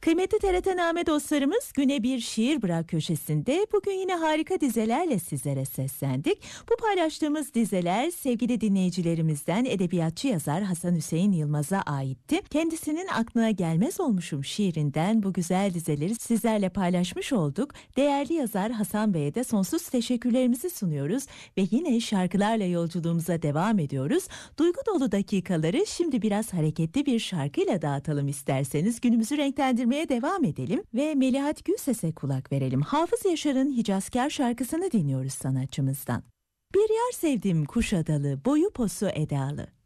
Kıymetli TRT-Name dostlarımız, Güne Bir Şiir Bırak köşesinde bugün yine harika dizelerle sizlere seslendik. Bu paylaştığımız dizeler sevgili dinleyicilerimizden edebiyatçı yazar Hasan Hüseyin Yılmaz'a aitti. Kendisinin Aklına Gelmez Olmuşum şiirinden bu güzel dizeleri sizlerle paylaşmış olduk. Değerli yazar Hasan Bey'e de sonsuz teşekkürlerimizi sunuyoruz ve yine şarkılarla yolculuğumuza devam ediyoruz. Duygu dolu dakikaları şimdi biraz hareketli bir şarkıyla dağıtalım isterseniz. Günümüzü renklendirmeye devam edelim ve Melihat Gülses'e kulak verelim. Hafız Yaşar'ın Hicazkar şarkısını dinliyoruz sanatçımızdan. Bir yar sevdim Kuşadalı, boyu posu edalı.